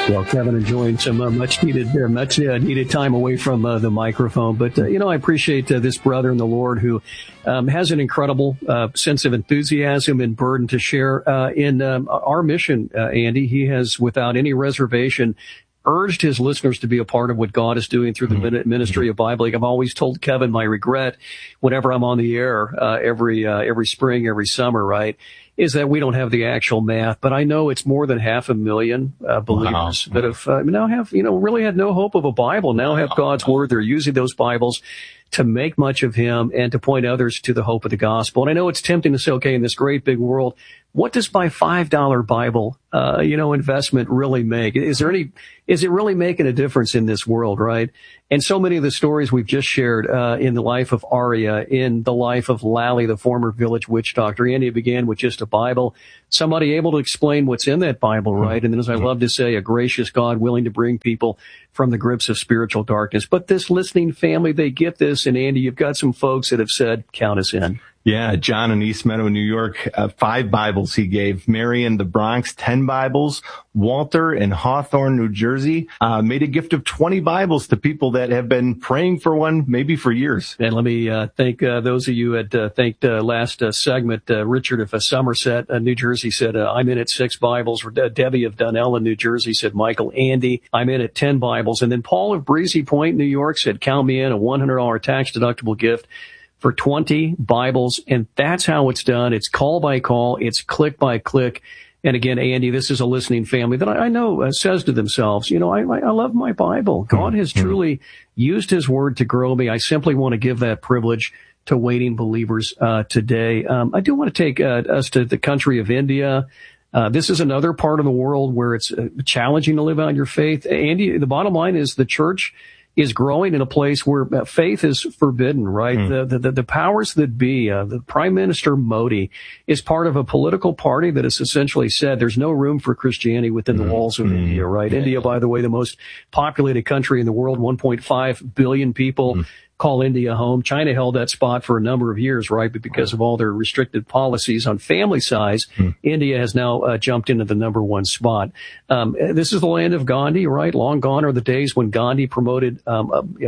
Well, Kevin enjoying some much needed time away from the microphone. But, I appreciate this brother in the Lord who has an incredible sense of enthusiasm and burden to share in our mission, Andy. He has, without any reservation, urged his listeners to be a part of what God is doing through the ministry of Bible League. I've always told Kevin my regret whenever I'm on the air every spring, every summer, right, is that we don't have the actual math. But I know it's more than 500,000 believers that have really had no hope of a Bible, now have God's Word. They're using those Bibles to make much of Him and to point others to the hope of the gospel. And I know it's tempting to say, okay, in this great big world, what does my $5 Bible, investment really make? Is it really making a difference in this world, right? And so many of the stories we've just shared, in the life of Aria, in the life of Lally, the former village witch doctor. Andy began with just a Bible, somebody able to explain what's in that Bible, right? And then, as I love to say, a gracious God willing to bring people from the grips of spiritual darkness. But this listening family, they get this. And Andy, you've got some folks that have said, count us in. Yeah, John in East Meadow, New York, 5 Bibles he gave. Mary in the Bronx, 10 Bibles. Walter in Hawthorne, New Jersey, made a gift of 20 Bibles to people that have been praying for one maybe for years. And let me thank those of you that thanked last segment. Richard of Somerset, New Jersey said, I'm in at 6 Bibles. Debbie of Dunellen, New Jersey said, Michael, Andy, I'm in at 10 Bibles. And then Paul of Breezy Point, New York said, count me in, a $100 tax-deductible gift for 20 Bibles. And that's how it's done. It's call by call. It's click by click. And again, Andy, this is a listening family that I know says to themselves, I love my Bible. God has truly used His Word to grow me. I simply want to give that privilege to waiting believers today. I do want to take us to the country of India. This is another part of the world where it's challenging to live out your faith. Andy, the bottom line is the church is growing in a place where faith is forbidden, right? The powers that be, the Prime Minister Modi is part of a political party that has essentially said there's no room for Christianity within the walls of India, right? India, by the way, the most populated country in the world, 1.5 billion people. Call India home. China held that spot for a number of years, right? But because of all their restricted policies on family size, India has now jumped into the number 1 spot. This is the land of Gandhi, right? Long gone are the days when Gandhi promoted a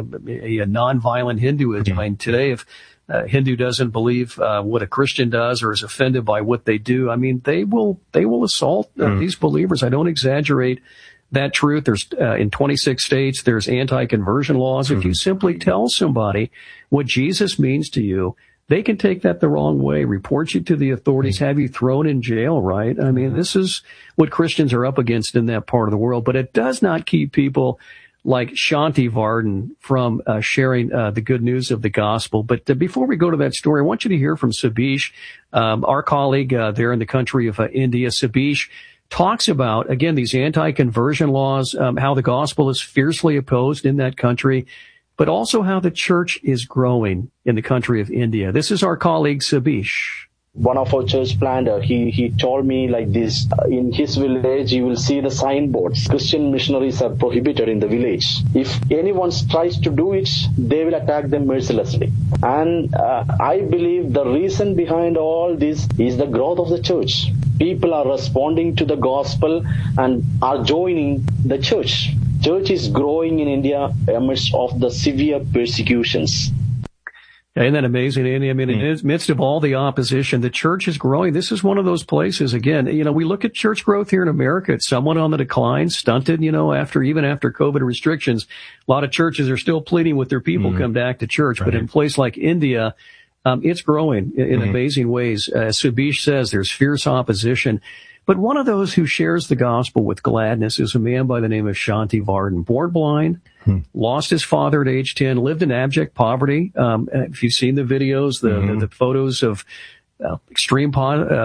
nonviolent Hinduism. I mean, today, if a Hindu doesn't believe what a Christian does or is offended by what they do, I mean, they will assault these believers. I don't exaggerate that truth. There's in 26 states, there's anti-conversion laws. If you simply tell somebody what Jesus means to you, they can take that the wrong way, report you to the authorities, have you thrown in jail, right? I mean, this is what Christians are up against in that part of the world. But it does not keep people like Shanti Varden from sharing the good news of the gospel. But before we go to that story, I want you to hear from Sabish, our colleague there in the country of India. Sabish talks about, again, these anti-conversion laws, how the gospel is fiercely opposed in that country, but also how the church is growing in the country of India. This is our colleague, Sabish. One of our church planter, he told me like this, in his village you will see the signboards. Christian missionaries are prohibited in the village. If anyone tries to do it, they will attack them mercilessly. And I believe the reason behind all this is the growth of the church. People are responding to the gospel and are joining the church. Church is growing in India amidst of the severe persecutions. Isn't that amazing, Andy? I mean, in the midst of all the opposition, the church is growing. This is one of those places, again, we look at church growth here in America. It's somewhat on the decline, stunted, even after COVID restrictions. A lot of churches are still pleading with their people come back to church. Right. But in a place like India, it's growing in amazing ways. As Sabish says, there's fierce opposition. But one of those who shares the gospel with gladness is a man by the name of Shanti Varden, born blind, lost his father at age 10, lived in abject poverty. If you've seen the videos, the photos of extreme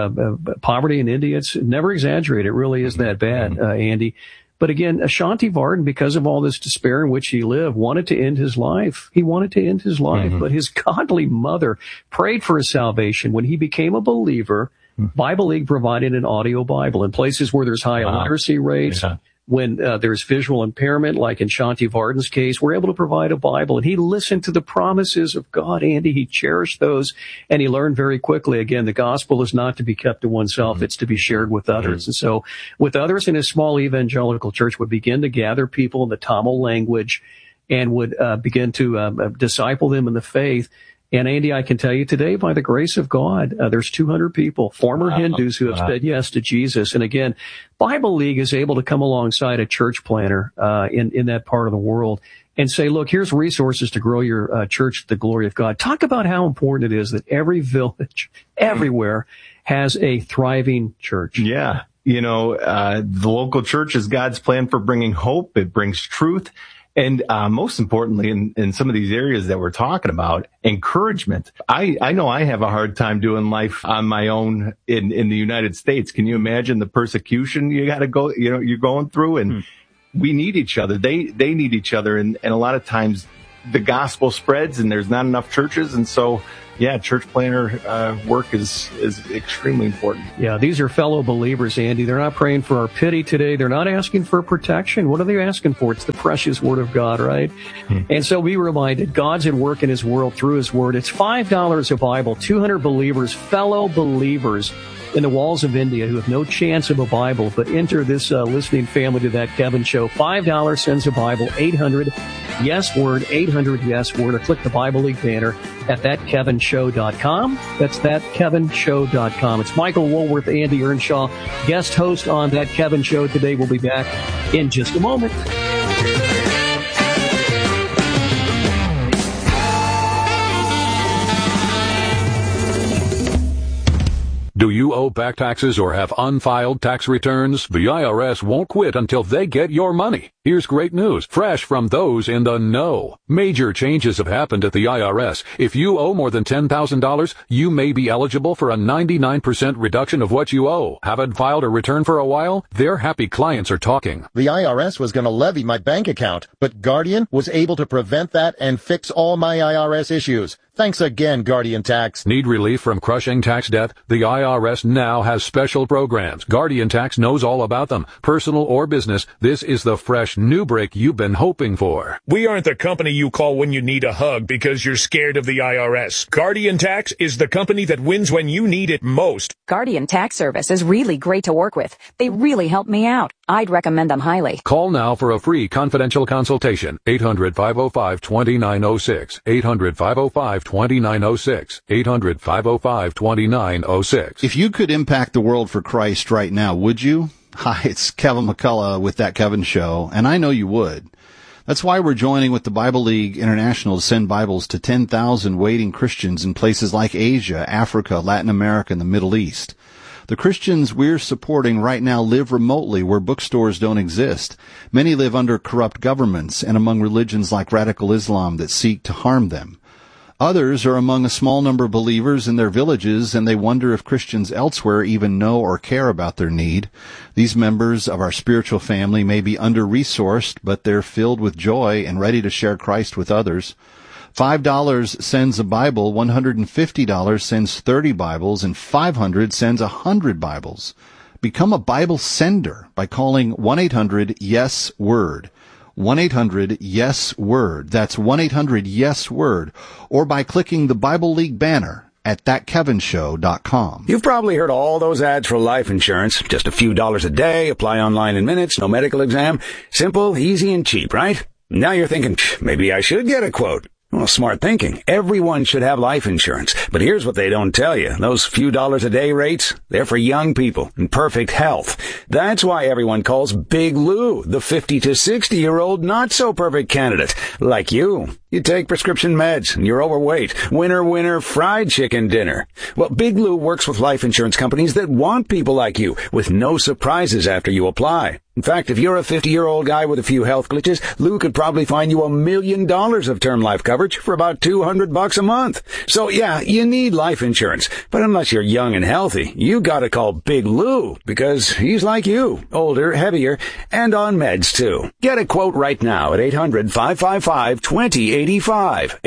poverty in India, it's never exaggerated. It really is that bad, Andy. But again, Shanti Varden, because of all this despair in which he lived, wanted to end his life. He wanted to end his life, but his godly mother prayed for his salvation. When he became a believer, Bible League provided an audio Bible in places where there's high literacy rates. When there's visual impairment, like in Shanti Varden's case, we're able to provide a Bible. And he listened to the promises of God, Andy. He cherished those, and he learned very quickly. Again, the gospel is not to be kept to oneself. It's to be shared with others. And so with others in his small evangelical church would begin to gather people in the Tamil language and would begin to disciple them in the faith. And Andy, I can tell you today, by the grace of God, there's 200 people, former Hindus, who have said yes to Jesus. And again, Bible League is able to come alongside a church planter in that part of the world and say, look, here's resources to grow your church to the glory of God. Talk about how important it is that every village, everywhere, has a thriving church. Yeah. You know, the local church is God's plan for bringing hope. It brings truth. And most importantly, in some of these areas that we're talking about, encouragement. I know I have a hard time doing life on my own in the United States. Can you imagine the persecution you're going through? And we need each other. They need each other. And a lot of times the gospel spreads and there's not enough churches. And so, yeah, church planter work is extremely important. Yeah, these are fellow believers, Andy. They're not praying for our pity today. They're not asking for protection. What are they asking for? It's the precious Word of God, right? And so be reminded, God's at work in His world through His Word. It's $5 a Bible, 200 believers, fellow believers in the walls of India who have no chance of a Bible, but enter this listening family to That Kevin Show. $5 sends a Bible, 800-YES-WORD, 800-YES-WORD, or click the Bible League banner at thatkevinshow.com. That's thatkevinshow.com. It's Michael Woolworth, Andy Earnshaw, guest host on That Kevin Show today. We'll be back in just a moment. Do you owe back taxes or have unfiled tax returns? The IRS won't quit until they get your money. Here's great news, fresh from those in the know. Major changes have happened at the IRS. If you owe more than $10,000, you may be eligible for a 99% reduction of what you owe. Haven't filed a return for a while? Their happy clients are talking. The IRS was going to levy my bank account, but Guardian was able to prevent that and fix all my IRS issues. Thanks again, Guardian Tax. Need relief from crushing tax debt? The IRS now has special programs. Guardian Tax knows all about them. Personal or business, this is the fresh new break you've been hoping for. We aren't the company you call when you need a hug because you're scared of the IRS. Guardian Tax is the company that wins when you need it most. Guardian Tax Service is really great to work with. They really helped me out. I'd recommend them highly. Call now for a free confidential consultation. 800-505-2906. 800-505-2906. 800-505-2906. If you could impact the world for Christ right now, would you? Hi, it's Kevin McCullough with That Kevin Show, and I know you would. That's why we're joining with the Bible League International to send Bibles to 10,000 waiting Christians in places like Asia, Africa, Latin America, and the Middle East. The Christians we're supporting right now live remotely where bookstores don't exist. Many live under corrupt governments and among religions like radical Islam that seek to harm them. Others are among a small number of believers in their villages, and they wonder if Christians elsewhere even know or care about their need. These members of our spiritual family may be under-resourced, but they're filled with joy and ready to share Christ with others. $5 sends a Bible, $150 sends 30 Bibles, and $500 sends 100 Bibles. Become a Bible sender by calling 1-800-YES-WORD. 1-800-YES-WORD. That's 1-800-YES-WORD. Or by clicking the Bible League banner at thatkevinshow.com. You've probably heard all those ads for life insurance. Just a few dollars a day, apply online in minutes, no medical exam. Simple, easy, and cheap, right? Now you're thinking, maybe I should get a quote. Well, smart thinking. Everyone should have life insurance. But here's what they don't tell you. Those few dollars a day rates, they're for young people in perfect health. That's why everyone calls Big Lou the 50 to 60-year-old not-so-perfect candidate. Like you. You take prescription meds and you're overweight. Winner, fried chicken dinner. Well, Big Lou works with life insurance companies that want people like you with no surprises after you apply. In fact, if you're a 50-year-old guy with a few health glitches, Lou could probably find you $1 million of term life coverage for about $200 a month. So yeah, you need life insurance. But unless you're young and healthy, you gotta call Big Lou because he's like you, older, heavier, and on meds too. Get a quote right now at 800-555-2085.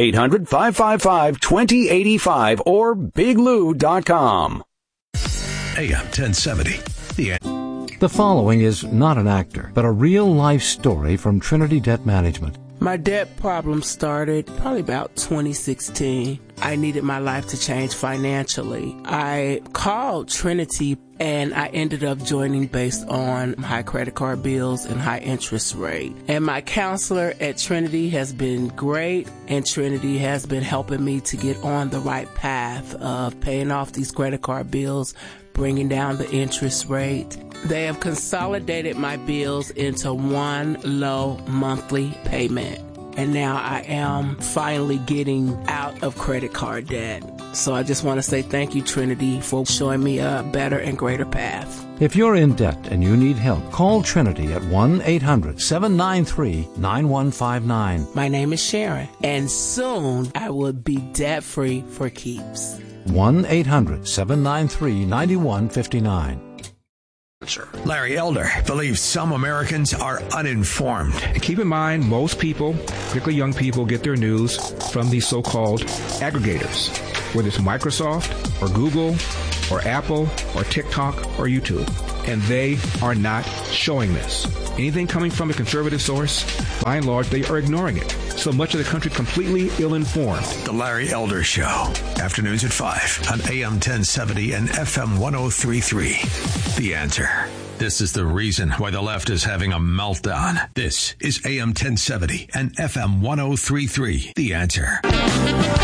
800-555-2085 or biglou.com. AM 1070. The The following is not an actor, but a real-life story from Trinity Debt Management. My debt problem started probably about 2016. I needed my life to change financially. I called Trinity and I ended up joining based on high credit card bills and high interest rate. And my counselor at Trinity has been great, and Trinity has been helping me to get on the right path of paying off these credit card bills, bringing down the interest rate. They have consolidated my bills into one low monthly payment. And now I am finally getting out of credit card debt. So I just want to say thank you, Trinity, for showing me a better and greater path. If you're in debt and you need help, call Trinity at 1-800-793-9159. My name is Sharon, and soon I will be debt-free for keeps. 1-800-793-9159. Larry Elder believes some Americans are uninformed. Keep in mind, most people, particularly young people, get their news from these so-called aggregators, whether it's Microsoft or Google or Apple or TikTok or YouTube. And they are not showing this. Anything coming from a conservative source, by and large, they are ignoring it. So much of the country completely ill-informed. The Larry Elder Show, afternoons at 5 on AM 1070 and FM 103.3. The Answer. This is the reason why the left is having a meltdown. This is AM 1070 and FM 103.3. The Answer.